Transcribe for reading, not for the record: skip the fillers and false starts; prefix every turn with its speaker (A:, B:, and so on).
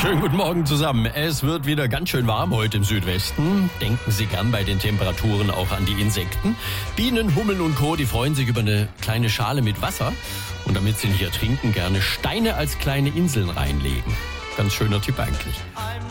A: Schönen guten Morgen zusammen. Es wird wieder ganz schön warm heute im Südwesten. Denken Sie gern bei den Temperaturen auch an die Insekten. Bienen, Hummeln und Co., die freuen sich über eine kleine Schale mit Wasser. Und damit sie nicht ertrinken, gerne Steine als kleine Inseln reinlegen. Ganz schöner Tipp eigentlich.